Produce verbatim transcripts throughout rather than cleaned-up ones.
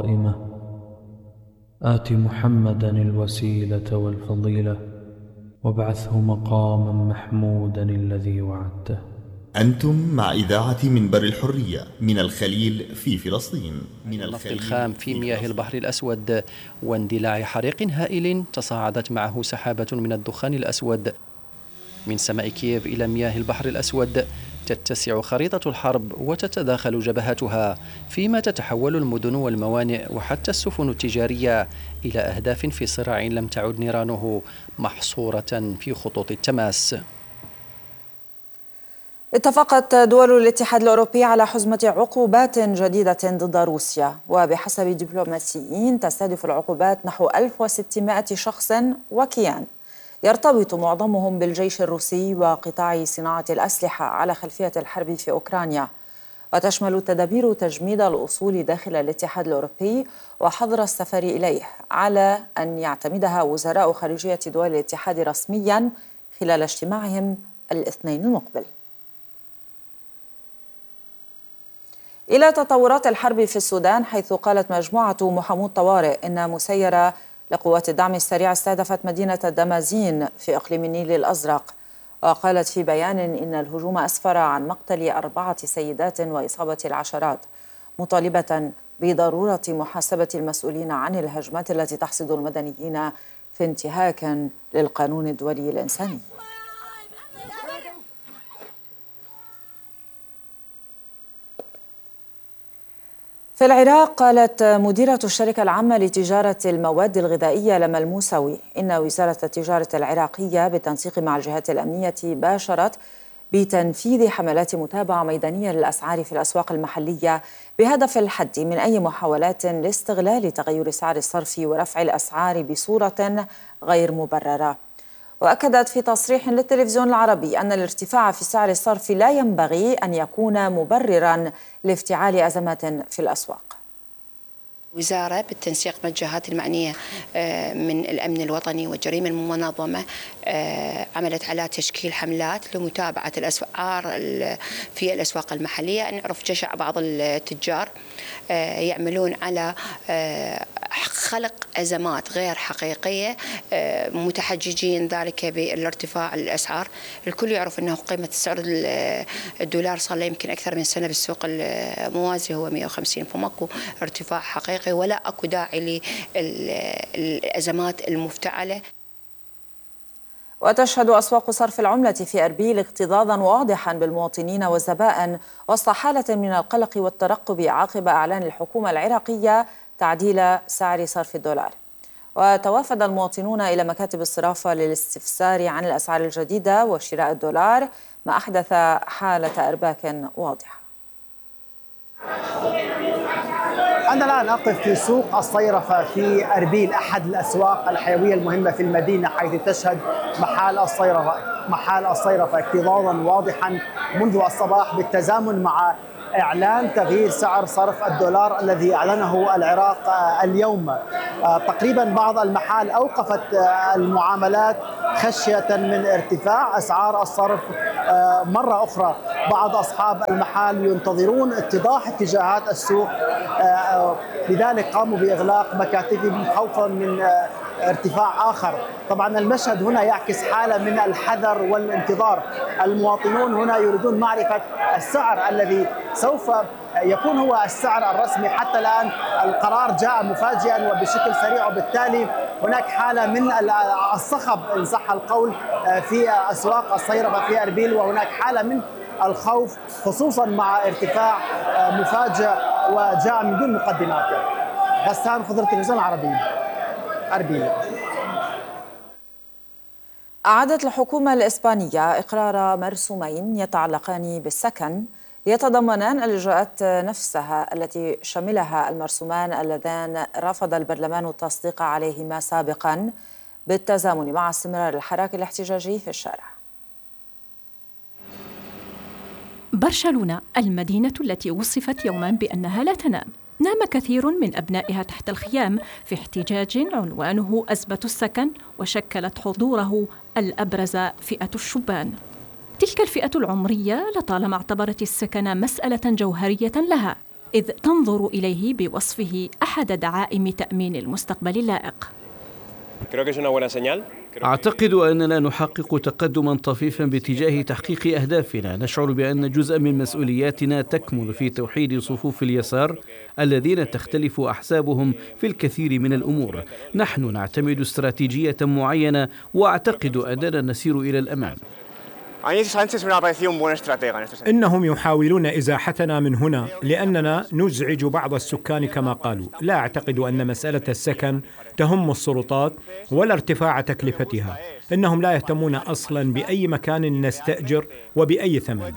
آت محمدا الوسيلة والفضيلة وابعثه مقاما محمودا الذي وعدته. أنتم مع إذاعة منبر الحرية من الخليل في فلسطين. من النفط الخام في مياه البحر الأسود واندلاع حريق هائل تصاعدت معه سحابة من الدخان الأسود. من سماء كييف إلى مياه البحر الأسود تتسع خريطة الحرب وتتداخل جبهاتها، فيما تتحول المدن والموانئ وحتى السفن التجارية إلى أهداف في صراع لم تعد نيرانه محصورة في خطوط التماس. اتفقت دول الاتحاد الأوروبي على حزمة عقوبات جديدة ضد روسيا، وبحسب دبلوماسيين تستهدف العقوبات نحو ألف وستمائة شخص وكيان يرتبط معظمهم بالجيش الروسي وقطاع صناعة الأسلحة على خلفية الحرب في أوكرانيا. وتشمل التدابير تجميد الأصول داخل الاتحاد الأوروبي وحظر السفر إليه، على أن يعتمدها وزراء خارجية دول الاتحاد رسميا خلال اجتماعهم الاثنين المقبل. إلى تطورات الحرب في السودان، حيث قالت مجموعة محامو الطوارئ إن مسيرة لقوات الدعم السريع استهدفت مدينة دمازين في إقليم النيل الأزرق. وقالت في بيان إن الهجوم أسفر عن مقتل أربعة سيدات وإصابة العشرات، مطالبة بضرورة محاسبة المسؤولين عن الهجمات التي تحصد المدنيين في انتهاك للقانون الدولي الإنساني. في العراق، قالت مديرة الشركة العامة لتجارة المواد الغذائية لما الموسوي إن وزارة التجارة العراقية بالتنسيق مع الجهات الأمنية باشرت بتنفيذ حملات متابعة ميدانية للأسعار في الأسواق المحلية بهدف الحد من أي محاولات لاستغلال تغير سعر الصرف ورفع الأسعار بصورة غير مبررة. وأكدت في تصريح للتلفزيون العربي أن الارتفاع في سعر الصرف لا ينبغي أن يكون مبرراً لافتعال أزمات في الأسواق. وزارة بالتنسيق مع الجهات المعنية من الأمن الوطني والجريمة المنظمة عملت على تشكيل حملات لمتابعة الأسعار في الأسواق المحلية. نعرف جشع بعض التجار يعملون على خلق أزمات غير حقيقية، متحججين ذلك بالارتفاع الأسعار. الكل يعرف أنه قيمة سعر الدولار صار له يمكن أكثر من سنة بالسوق الموازي هو مئة وخمسين، فماكو ارتفاع حقيقي ولا أكو داعي للأزمات المفتعلة. وتشهد أسواق صرف العملة في أربيل اكتظاظا واضحا بالمواطنين والزبائن وسط حالة من القلق والترقب عقب إعلان الحكومة العراقية تعديل سعر صرف الدولار. وتوافد المواطنون إلى مكاتب الصرافة للاستفسار عن الأسعار الجديدة وشراء الدولار، ما أحدث حالة أرباك واضحة. أنا الآن أقف في سوق الصيرفة في أربيل، أحد الأسواق الحيوية المهمة في المدينة، حيث تشهد محال الصيرفة محال الصيرفة اكتظاظا واضحا منذ الصباح، بالتزامن مع إعلان تغيير سعر صرف الدولار الذي أعلنه العراق اليوم. تقريبا بعض المحال أوقفت المعاملات خشية من ارتفاع أسعار الصرف مرة أخرى. بعض أصحاب المحال ينتظرون اتضاح اتجاهات السوق، لذلك قاموا بإغلاق مكاتبهم خوفا من ارتفاع آخر. طبعا المشهد هنا يعكس حالة من الحذر والانتظار. المواطنون هنا يريدون معرفة السعر الذي سوف يكون هو السعر الرسمي. حتى الآن القرار جاء مفاجئا وبشكل سريع، وبالتالي هناك حالة من الصخب إن صح القول في أسواق الصيرفة في أربيل، وهناك حالة من الخوف خصوصا مع ارتفاع مفاجئ وجاء من دون مقدمات. غسان خضر، التلفزيون العربي، أربيل. أعادت الحكومة الإسبانية إقرار مرسومين يتعلقان بالسكن يتضمنان الإجراءات نفسها التي شملها المرسومان اللذان رفض البرلمان التصديق عليهما سابقا، بالتزامن مع استمرار الحراك الاحتجاجي في الشارع. برشلونة، المدينة التي وصفت يوما بأنها لا تنام، نام كثير من أبنائها تحت الخيام في احتجاج عنوانه أزمة السكن، وشكلت حضوره الأبرز فئة الشبان. تلك الفئة العمرية لطالما اعتبرت السكن مسألة جوهرية لها، إذ تنظر إليه بوصفه أحد دعائم تأمين المستقبل اللائق. أعتقد أننا نحقق تقدما طفيفا باتجاه تحقيق أهدافنا. نشعر بأن جزءا من مسؤولياتنا تكمن في توحيد صفوف اليسار الذين تختلف أحزابهم في الكثير من الأمور. نحن نعتمد استراتيجية معينة وأعتقد أننا نسير إلى الأمام. إنهم يحاولون إزاحتنا من هنا لأننا نزعج بعض السكان كما قالوا. لا أعتقد أن مسألة السكن تهم السلطات ولا ارتفاع تكلفتها. إنهم لا يهتمون أصلا بأي مكان نستأجر وبأي ثمن.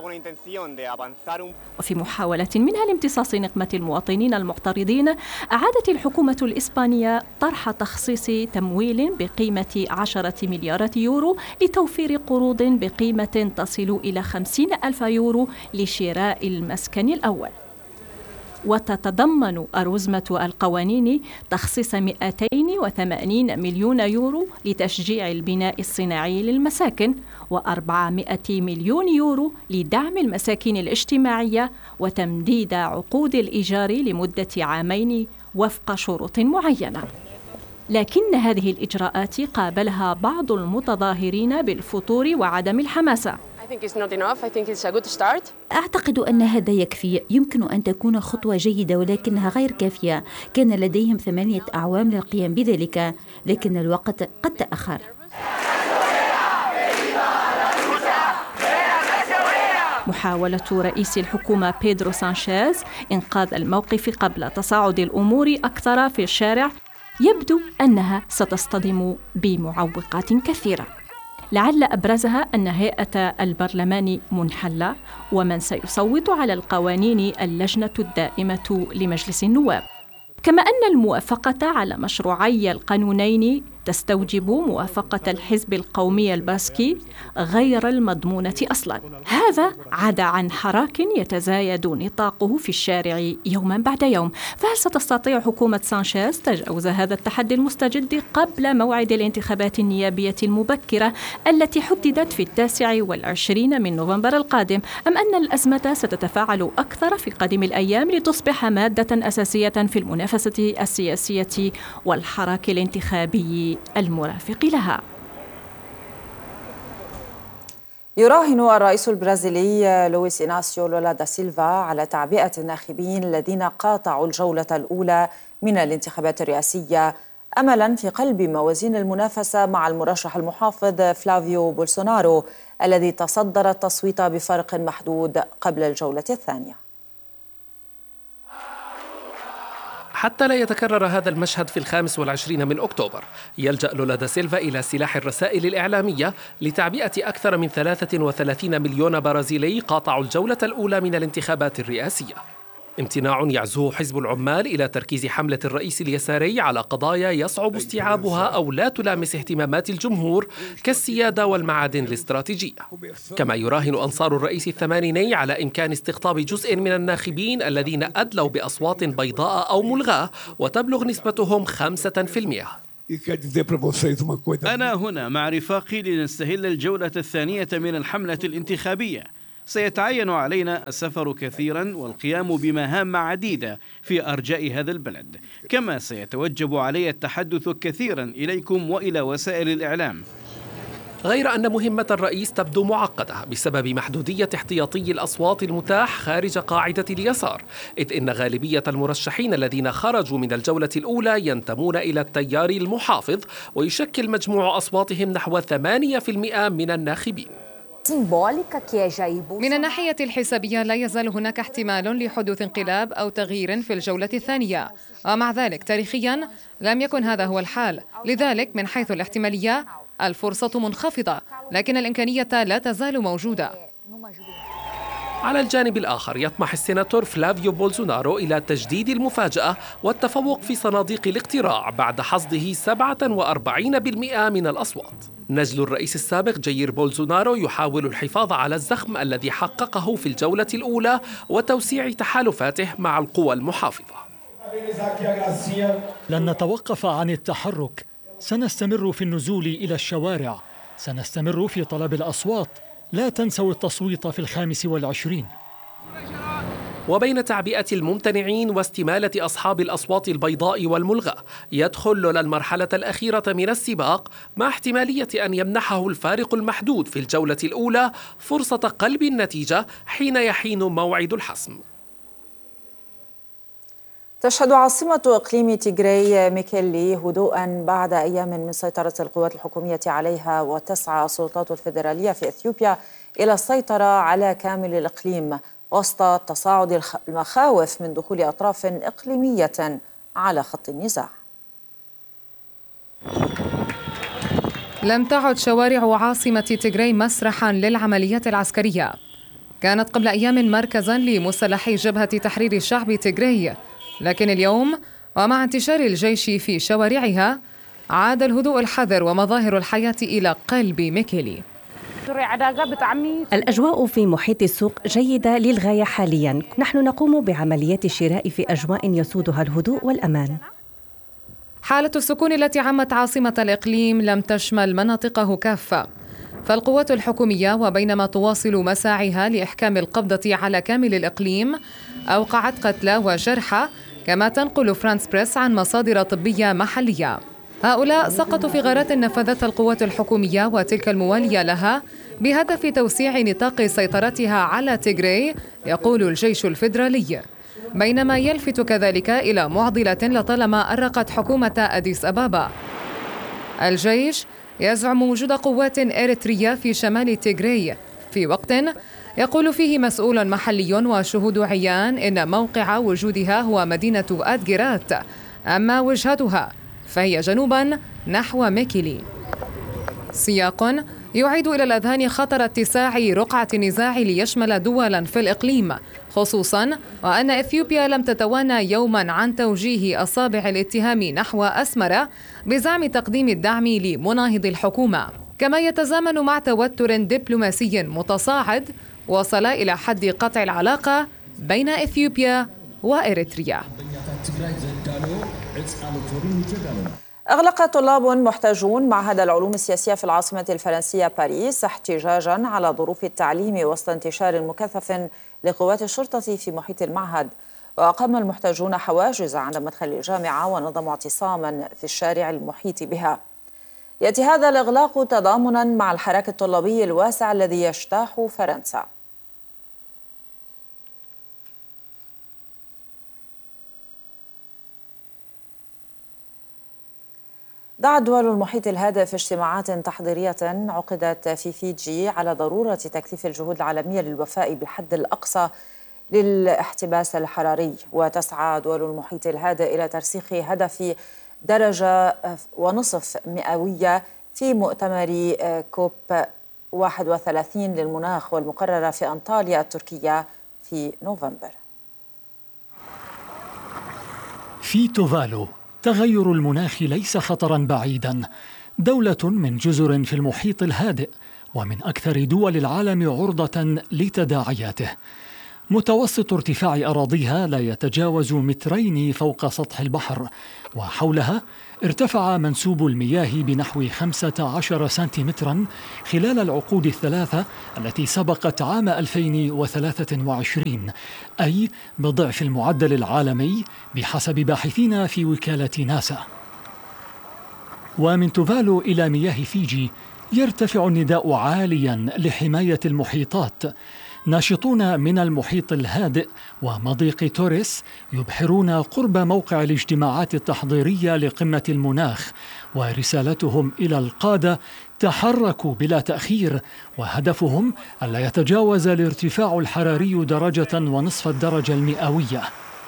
وفي محاولة منها لامتصاص نقمة المواطنين المعترضين، أعادت الحكومة الإسبانية طرح تخصيص تمويل بقيمة عشرة مليارات يورو لتوفير قروض بقيمة تصل إلى خمسين ألف يورو لشراء المسكن الأول. وتتضمن أرزمة القوانين تخصيص مئتين وثمانين مليون يورو لتشجيع البناء الصناعي للمساكن، وأربعمائة مليون يورو لدعم المساكن الاجتماعية وتمديد عقود الإيجار لمدة عامين وفق شروط معينة. لكن هذه الإجراءات قابلها بعض المتظاهرين بالفتور وعدم الحماسة. أعتقد أن هذا يكفي. يمكن أن تكون خطوة جيدة ولكنها غير كافية. كان لديهم ثمانية أعوام للقيام بذلك، لكن الوقت قد تأخر. محاولة رئيس الحكومة بيدرو سانشيز إنقاذ الموقف قبل تصاعد الأمور أكثر في الشارع يبدو أنها ستصطدم بمعوقات كثيرة، لعل أبرزها أن هيئة البرلمان منحلة، ومن سيصوت على القوانين اللجنة الدائمة لمجلس النواب، كما أن الموافقة على مشروعي القانونين تستوجب موافقة الحزب القومي الباسكي غير المضمونة أصلاً. هذا عدا عن حراك يتزايد نطاقه في الشارع يوماً بعد يوم. فهل ستستطيع حكومة سانشيز تجاوز هذا التحدي المستجد قبل موعد الانتخابات النيابية المبكرة التي حددت في التاسع والعشرين من نوفمبر القادم، أم أن الأزمة ستتفاعل أكثر في قادم الأيام لتصبح مادة أساسية في المنافسة السياسية والحراك الانتخابي المرافق لها؟ يراهن الرئيس البرازيلي لويس إناسيو لولا دا سيلفا على تعبئة الناخبين الذين قاطعوا الجولة الأولى من الانتخابات الرئاسية أملا في قلب موازين المنافسة مع المرشح المحافظ فلافيو بولسونارو الذي تصدر التصويت بفرق محدود قبل الجولة الثانية. حتى لا يتكرر هذا المشهد في الخامس والعشرين من أكتوبر، يلجأ لولا دا سيلفا إلى سلاح الرسائل الإعلامية لتعبئة أكثر من ثلاثة وثلاثين مليون برازيلي قاطعوا الجولة الأولى من الانتخابات الرئاسية. امتناع يعزوه حزب العمال إلى تركيز حملة الرئيس اليساري على قضايا يصعب استيعابها أو لا تلامس اهتمامات الجمهور كالسيادة والمعادن الاستراتيجية. كما يراهن أنصار الرئيس الثمانيني على إمكان استقطاب جزء من الناخبين الذين أدلوا بأصوات بيضاء أو ملغاة وتبلغ نسبتهم خمسة في المئة. أنا هنا مع رفاقي لنستهل الجولة الثانية من الحملة الانتخابية. سيتعين علينا السفر كثيرا والقيام بمهام عديدة في أرجاء هذا البلد، كما سيتوجب علي التحدث كثيرا إليكم وإلى وسائل الإعلام. غير أن مهمة الرئيس تبدو معقدة بسبب محدودية احتياطي الأصوات المتاح خارج قاعدة اليسار، إذ إن غالبية المرشحين الذين خرجوا من الجولة الأولى ينتمون إلى التيار المحافظ، ويشكل مجموع أصواتهم نحو ثمانية في المئة من الناخبين. من الناحية الحسابية لا يزال هناك احتمال لحدوث انقلاب أو تغيير في الجولة الثانية، ومع ذلك تاريخيا لم يكن هذا هو الحال. لذلك من حيث الاحتمالية الفرصة منخفضة، لكن الإمكانية لا تزال موجودة. على الجانب الآخر يطمح السيناتور فلافيو بولسونارو إلى تجديد المفاجأة والتفوق في صناديق الاقتراع بعد حصده سبعة وأربعين بالمئة من الأصوات. نجل الرئيس السابق جاير بولسونارو يحاول الحفاظ على الزخم الذي حققه في الجولة الأولى وتوسيع تحالفاته مع القوى المحافظة. لن نتوقف عن التحرك، سنستمر في النزول إلى الشوارع، سنستمر في طلب الأصوات. لا تنسوا التصويت في الخامس والعشرين. وبين تعبئة الممتنعين واستمالة أصحاب الأصوات البيضاء والملغى، يدخل لولا المرحلة الأخيرة من السباق مع احتمالية أن يمنحه الفارق المحدود في الجولة الأولى فرصة قلب النتيجة حين يحين موعد الحسم. تشهد عاصمة إقليم تيغراي ميكيلي هدوءا بعد أيام من سيطرة القوات الحكومية عليها، وتسعى السلطات الفيدرالية في إثيوبيا إلى السيطرة على كامل الإقليم وسط تصاعد المخاوف من دخول أطراف إقليمية على خط النزاع. لم تعد شوارع عاصمة تيغراي مسرحا للعمليات العسكرية. كانت قبل أيام مركزا لمسلحي جبهة تحرير الشعب تيغراي، لكن اليوم ومع انتشار الجيش في شوارعها عاد الهدوء الحذر ومظاهر الحياة إلى قلب ميكيلي. الأجواء في محيط السوق جيدة للغاية حالياً. نحن نقوم بعمليات الشراء في أجواء يسودها الهدوء والأمان. حالة السكون التي عمت عاصمة الإقليم لم تشمل مناطقه كافة، فالقوات الحكومية وبينما تواصل مساعيها لإحكام القبضة على كامل الإقليم أوقعت قتلى وجرحى، كما تنقل فرانس بريس عن مصادر طبية محلية. هؤلاء سقطوا في غارات نفذتها القوات الحكومية وتلك الموالية لها بهدف توسيع نطاق سيطرتها على تيغراي، يقول الجيش الفيدرالي، بينما يلفت كذلك إلى معضلة لطالما أرقت حكومة أديس أبابا. الجيش يزعم وجود قوات إريترية في شمال تيغراي في وقت يقول فيه مسؤول محلي وشهود عيان إن موقع وجودها هو مدينة أدجيرات، أما وجهتها فهي جنوباً نحو ميكيلي. سياق يعيد إلى الأذهان خطر اتساع رقعة النزاع ليشمل دولاً في الإقليم، خصوصاً وأن إثيوبيا لم تتوانى يوماً عن توجيه أصابع الاتهام نحو أسمرة بزعم تقديم الدعم لمناهض الحكومة، كما يتزامن مع توتر دبلوماسي متصاعد وصل إلى حد قطع العلاقة بين إثيوبيا وإريتريا. أغلق طلاب محتاجون معهد العلوم السياسية في العاصمة الفرنسية باريس احتجاجاً على ظروف التعليم وسط انتشار مكثف لقوات الشرطة في محيط المعهد، وأقام المحتاجون حواجز عند مدخل الجامعة ونظموا اعتصاماً في الشارع المحيط بها. يأتي هذا الإغلاق تضامناً مع الحراك الطلابي الواسع الذي يجتاح فرنسا. دعت دول المحيط الهادئ في اجتماعات تحضيرية عقدت في فيجي على ضرورة تكثيف الجهود العالمية للوفاء بالحد الأقصى للاحتباس الحراري، وتسعى دول المحيط الهادئ إلى ترسيخ هدف درجة ونصف مئوية في مؤتمر كوب واحد وثلاثين للمناخ والمقررة في أنطاليا التركية في نوفمبر. في توفالو تغير المناخ ليس خطرا بعيدا. دولة من جزر في المحيط الهادئ ومن أكثر دول العالم عرضة لتداعياته. متوسط ارتفاع أراضيها لا يتجاوز مترين فوق سطح البحر، وحولها ارتفع منسوب المياه بنحو خمسة عشر سنتيمترا خلال العقود الثلاثة التي سبقت عام ألفين وثلاثة وعشرين، أي بضعف المعدل العالمي بحسب باحثين في وكالة ناسا. ومن توفالو إلى مياه فيجي يرتفع النداء عاليا لحماية المحيطات. ناشطون من المحيط الهادئ ومضيق توريس يبحرون قرب موقع الاجتماعات التحضيرية لقمة المناخ، ورسالتهم إلى القادة تحركوا بلا تأخير، وهدفهم ألا يتجاوز الارتفاع الحراري درجة ونصف الدرجة المئوية.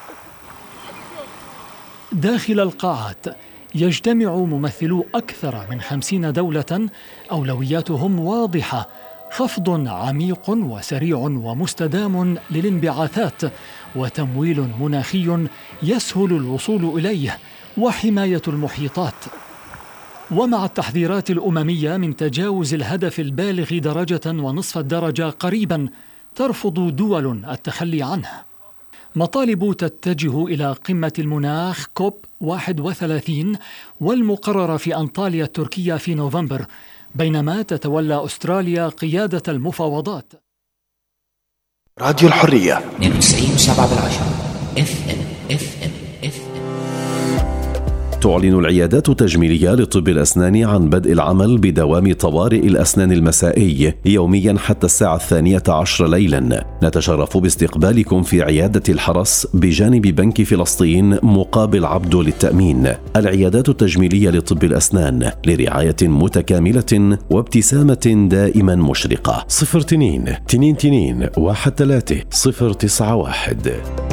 داخل القاعات يجتمع ممثلو أكثر من خمسين دولة أولوياتهم واضحة: خفض عميق وسريع ومستدام للانبعاثات، وتمويل مناخي يسهل الوصول إليه، وحماية المحيطات. ومع التحذيرات الأممية من تجاوز الهدف البالغ درجة ونصف الدرجة قريبا، ترفض دول التخلي عنه. مطالب تتجه إلى قمة المناخ كوب واحد وثلاثين والمقررة في أنطاليا التركية في نوفمبر، بينما تتولى أستراليا قيادة المفاوضات. راديو الحرية اثنين وتسعين وسبعة بالعشرة اف ام اف ام اف ام. تعلن العيادات التجميلية لطب الأسنان عن بدء العمل بدوام طوارئ الأسنان المسائي يوميا حتى الساعة الثانية عشر ليلا. نتشرف باستقبالكم في عيادة الحرس بجانب بنك فلسطين مقابل عبده للتأمين. العيادات التجميلية لطب الأسنان لرعاية متكاملة وابتسامة دائما مشرقة. صفر تنين تنين تنين واحد ثلاثة صفر تسعة واحد.